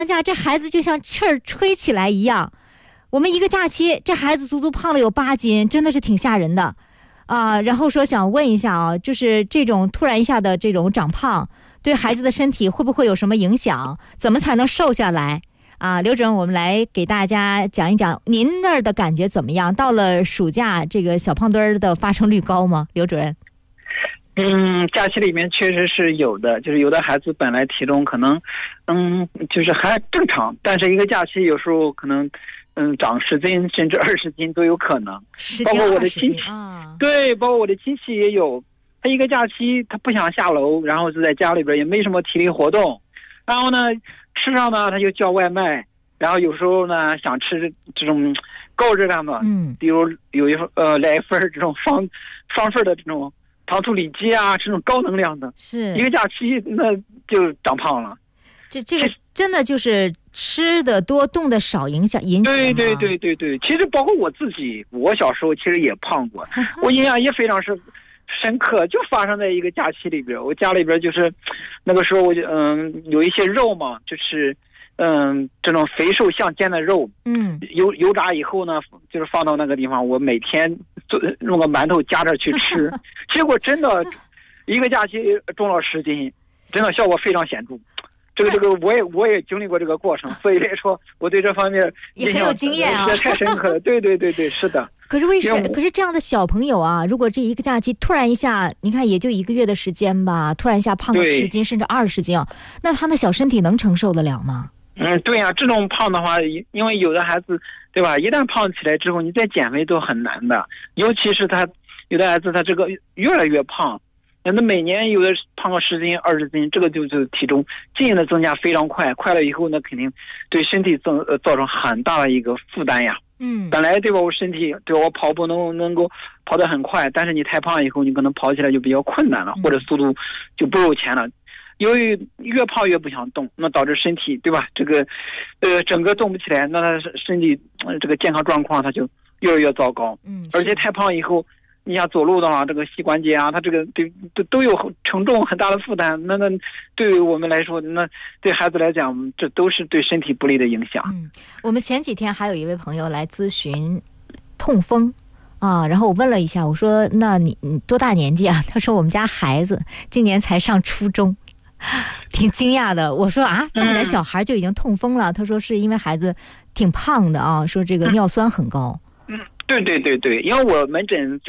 假这孩子就像气儿吹起来一样，我们一个假期这孩子足足胖了有8斤，真的是挺吓人的然后说想问一下啊，就是这种突然一下的这种长胖对孩子的身体会不会有什么影响，怎么才能瘦下来刘主任，我们来给大家讲一讲您那儿的感觉怎么样，到了暑假这个小胖墩儿的发生率高吗？刘主任。 假期里面确实是有的，就是有的孩子本来体重可能就是还正常，但是一个假期有时候可能长10斤甚至20斤都有可能。包括我的亲戚对，包括我的亲戚也有，他一个假期他不想下楼，然后就在家里边也没什么体力活动，然后呢吃上呢他就叫外卖，然后有时候呢想吃这种高热量的，比如有来一份这种双份的这种糖醋里脊啊，这种高能量的，是一个假期那就长胖了。 这个真的就是吃的多动的少引起对，其实包括我自己，我小时候其实也胖过我印象也非常深刻，就发生在一个假期里边。我家里边就是那个时候我就有一些肉嘛，就是这种肥瘦相间的肉，油炸以后呢就是放到那个地方，我每天用个馒头夹着去吃结果真的一个假期重了10斤，真的效果非常显著。这个我也经历过这个过程，所以来说我对这方面也很有经验啊， 太深刻了。对，是的。 可是这样的小朋友啊，如果这一个假期突然一下，你看也就1个月的时间吧，突然一下胖了10斤甚至20斤那他的小身体能承受得了吗？ 对呀，这种胖的话，因为有的孩子对吧，一旦胖起来之后你再减肥都很难的，尤其是有的孩子他这个越来越胖，那每年有的胖个10斤20斤，这个就体重进一步的增加非常快了以后呢，肯定对身体造成很大的一个负担呀。本来对吧，我身体对吧，我跑步能够跑得很快，但是你太胖以后你可能跑起来就比较困难了，或者速度就不如前了。由于越胖越不想动，那导致身体对吧，这个整个动不起来，那他身体这个健康状况他就越来越糟糕。而且太胖以后你想走路的话，这个膝关节啊，它这个都有承重很大的负担，那对于我们来说，那对孩子来讲，这都是对身体不利的影响。 我们前几天还有一位朋友来咨询痛风然后我问了一下，我说那你多大年纪啊？他说我们家孩子今年才上初中。挺惊讶的，我说这么点小孩就已经痛风了？他说是因为孩子挺胖的说这个尿酸很高。 对，因为我门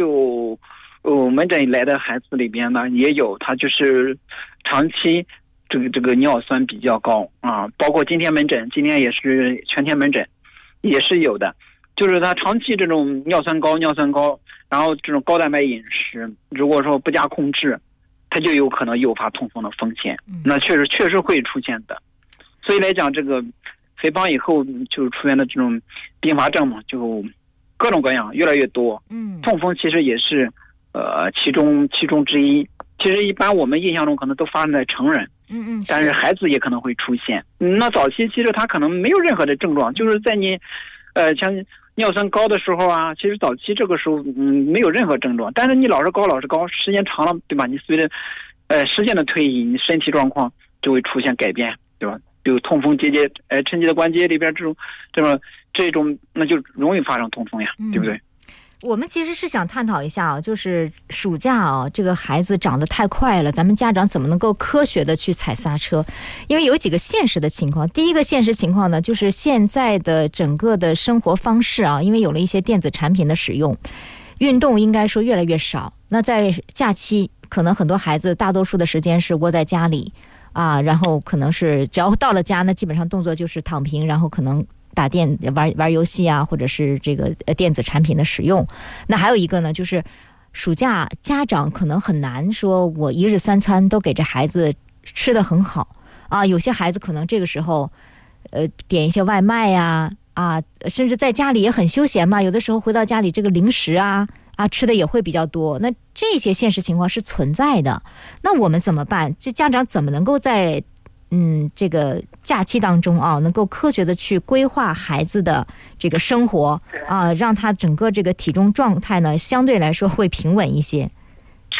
诊来的孩子里边呢也有，他就是长期这个尿酸比较高包括今天也是全天门诊也是有的，就是他长期这种尿酸高，然后这种高蛋白饮食如果说不加控制，它就有可能诱发痛风的风险，那确实会出现的。所以来讲，这个肥胖以后就出现的这种并发症嘛，就各种各样越来越多。痛风其实也是其中之一。其实一般我们印象中可能都发生在成人，但是孩子也可能会出现。那早期其实他可能没有任何的症状，就是在你像尿酸高的时候其实早期这个时候没有任何症状，但是你老是高，时间长了对吧，你随着时间的推移，你身体状况就会出现改变，对吧？比如痛风结节抻结的关节里边这种那就容易发生痛风呀，对不对？ 我们其实是想探讨一下就是暑假这个孩子长得太快了，咱们家长怎么能够科学的去踩刹车？因为有几个现实的情况。第一个现实情况呢，就是现在的整个的生活方式因为有了一些电子产品的使用，运动应该说越来越少。那在假期可能很多孩子大多数的时间是窝在家里然后可能是只要到了家呢，基本上动作就是躺平，然后可能玩游戏或者是这个电子产品的使用。那还有一个呢，就是暑假家长可能很难说我1日3餐都给这孩子吃得很好有些孩子可能这个时候点一些外卖甚至在家里也很休闲嘛，有的时候回到家里这个零食吃的也会比较多。那这些现实情况是存在的，那我们怎么办？这家长怎么能够在这个假期当中能够科学的去规划孩子的这个生活让他整个这个体重状态呢相对来说会平稳一些？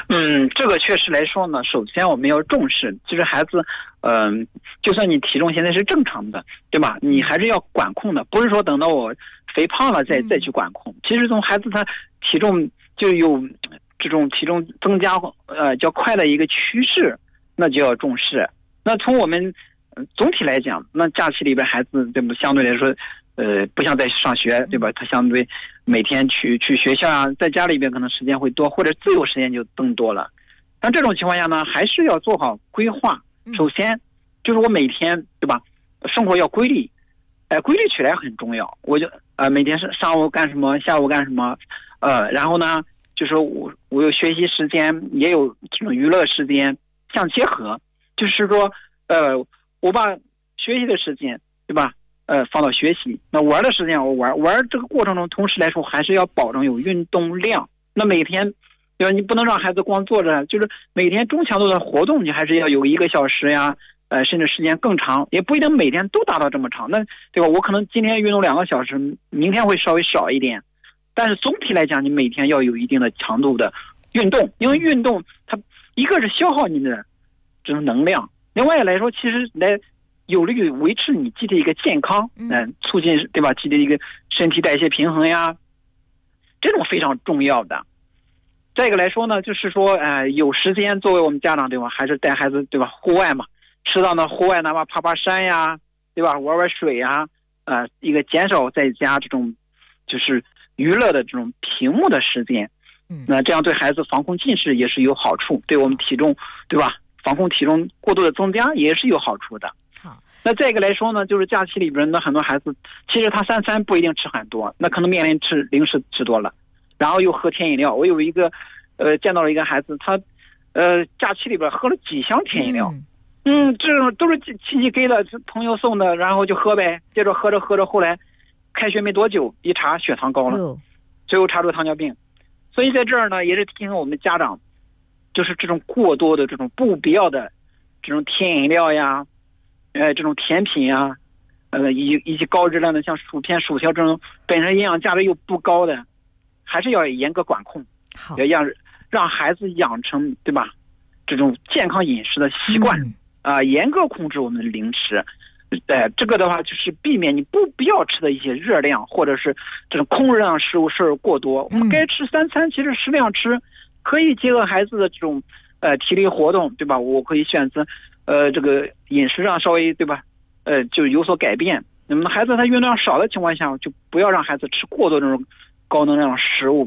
这个确实来说呢，首先我们要重视，其实孩子，就算你体重现在是正常的，对吧？你还是要管控的，不是说等到我肥胖了再去管控。其实从孩子他体重就有这种体重增加较快的一个趋势，那就要重视。那从我们总体来讲，那假期里边孩子对不相对来说，不像在上学，对吧？他相对每天去学校啊，在家里边可能时间会多，或者自由时间就更多了。但这种情况下呢，还是要做好规划。首先就是我每天，对吧？生活要规律，规律起来很重要。我就每天是上午干什么，下午干什么，然后呢，就是我有学习时间，也有这种娱乐时间相结合。就是说，我把学习的时间，对吧？放到学习，那玩的时间我玩这个过程中，同时来说还是要保证有运动量。那每天，对吧？你不能让孩子光坐着，就是每天中强度的活动，你还是要有1个小时呀，甚至时间更长，也不一定每天都达到这么长。那对吧？我可能今天运动2个小时，明天会稍微少一点，但是总体来讲，你每天要有一定的强度的运动，因为运动它一个是消耗你的这种能量，另外来说，其实来有利于维持你机体一个健康，促进对吧？机体一个身体代谢平衡呀，这种非常重要的。再一个来说呢，就是说，有时间作为我们家长对吧，还是带孩子对吧，户外嘛，适当的户外，哪怕爬山呀，对吧，玩水呀，一个减少在家这种就是娱乐的这种屏幕的时间，那这样对孩子防控近视也是有好处，对我们体重对吧，防控体重过度的增加也是有好处的。 好， 那再一个来说呢，就是假期里边的很多孩子，其实他3餐不一定吃很多，那可能面临吃零食吃多了，然后又喝甜饮料。我有一个见到了一个孩子，他假期里边喝了几箱甜饮料，这种都是亲戚给的，朋友送的，然后就喝呗。接着喝着，后来开学没多久，一查血糖高了，最后查出糖尿病。所以在这儿呢，也是提醒我们家长，就是这种过多的这种不必要的这种甜饮料呀，这种甜品呀，以及高质量的像薯片、薯条这种本身营养价值又不高的，还是要严格管控，要让孩子养成对吧这种健康饮食的习惯，严格控制我们的零食。这个的话就是避免你不必要吃的一些热量或者是这种空热量食物摄入过多。我们该吃3餐其实适量吃，可以结合孩子的这种体力活动，对吧？我可以选择这个饮食上稍微对吧就有所改变。那么孩子他运动量少的情况下，就不要让孩子吃过多这种高能量食物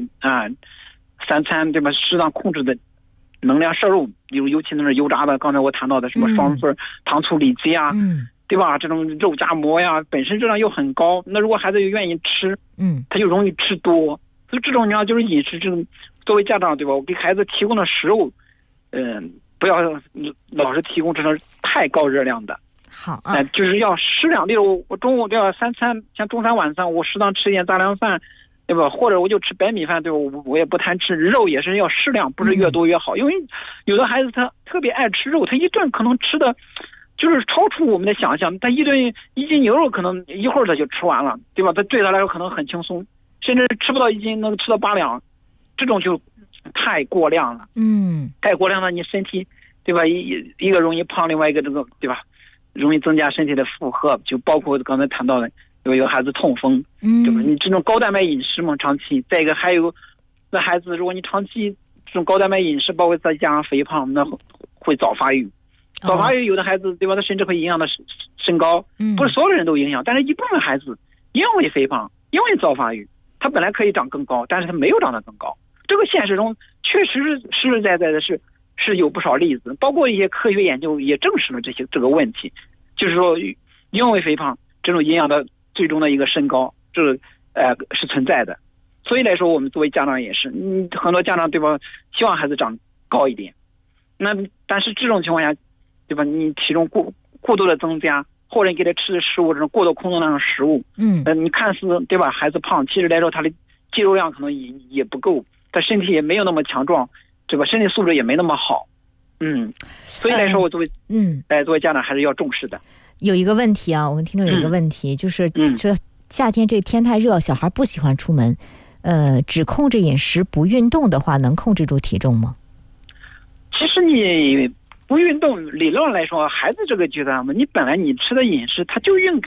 3餐对吧适当控制的能量摄入，尤其那是油炸的，刚才我谈到的什么双份糖醋里脊啊，对吧？这种肉夹馍呀，本身热量又很高，那如果孩子又愿意吃，他就容易吃多。所以这种你知道，就是饮食这种，作为家长对吧，我给孩子提供的食物，不要老是提供这种太高热量的。 好就是要适量。例如我中午对吧，3餐像中餐晚餐，我适当吃一点杂粮饭，对吧？或者我就吃白米饭，对吧？我也不贪吃肉，也是要适量，不是越多越好。因为有的孩子他特别爱吃肉，他一顿可能吃的就是超出我们的想象。他1斤牛肉可能一会儿他就吃完了，对吧？他对他来说可能很轻松，甚至吃不到1斤能吃到8两，这种就太过量了。太过量了，你身体对吧？一个容易胖，另外一个这个对吧？容易增加身体的负荷，就包括刚才谈到的有孩子痛风，对吧？你这种高蛋白饮食嘛，长期。再一个还有那孩子，如果你长期这种高蛋白饮食，包括再加上肥胖，那会早发育。早发育有的孩子对吧，他甚至会影响到身高，不是所有人都影响，但是一部分孩子因为肥胖，因为早发育，他本来可以长更高，但是他没有长得更高。这个现实中确实实实在在的是有不少例子，包括一些科学研究也证实了这个问题，就是说因为肥胖这种影响的最终的一个身高，这是存在的。所以来说，我们作为家长也是，很多家长对吧，希望孩子长高一点，那但是这种情况下，对吧？你体重过度的增加，或者你给他吃的食物这种过多空洞量的食物，你看似对吧，孩子胖，其实来说他的肌肉量可能也不够，他身体也没有那么强壮，对吧？身体素质也没那么好，所以来说，我作为家长还是要重视的。 有一个问题啊，我们听众有一个问题，就是说夏天这天太热，小孩不喜欢出门，只控制饮食不运动的话，能控制住体重吗？ 其实你不运动，理论上来说，孩子这个阶段嘛，你本来你吃的饮食，他就应该